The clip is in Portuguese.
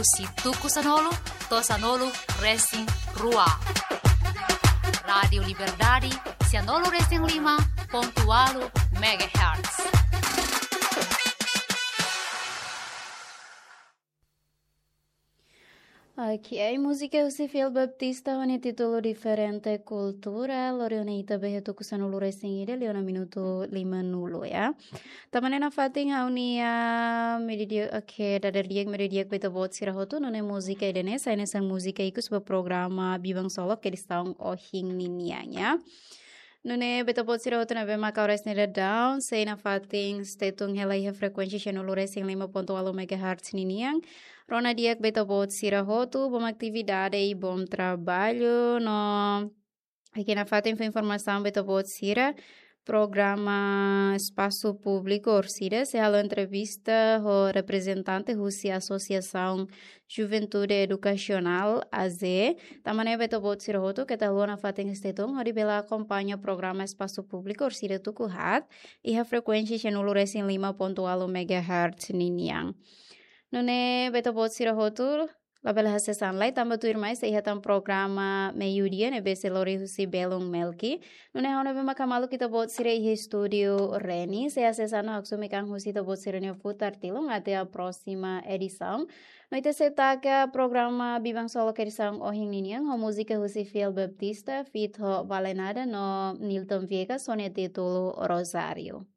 husi tuku sanolo, to sanolo Racing Rua. Radio Liberdade, Sanolo Racing 5.8 MHz. Aqui é música Josefil Baptista, onde título diferente cultura, lorione itabe tu kusano lure singire leona minuto 5 ya. Tamane na fating haunia medidia okay dadariek medidia beta bot sirahotu none música idene saine sang música iku sebuah programa bibang solo que estão ohing ninianya. Nune beta bot sirahotu na bema kaures neda down, sei na fating stetung helai frekuensi channel lure sing 5.8 MHz niniang. Rona diak beta bot sirahotu, bom atividade e bom trabalho. No aqui na fatem foi informação beta bot sira programa espaço público orsida se halo entrevista o representante Rússia Associação Juventude Educacional AZ tamane beta bot sirahotu que talo na fatem estetong ori bela acompanha programa espaço público orsida tukuhat e a frequência channel resin 5.8 MHz niniang. Nune beta bot sirahotu labela hasesan lai tamba tu irmai se ihatan programa meio-dia ne bese lori husi belong melki nune hona bema kamalu kita bot sira ihe studio Reni se hasesan aksu mekan husi to bot sira ne futar tilong até a próxima edição noite se taca programa bibang solo que edição ohing niniang ho música husi Fiel Baptista fit ho valenada no Nilton Viegas sone título Rosário.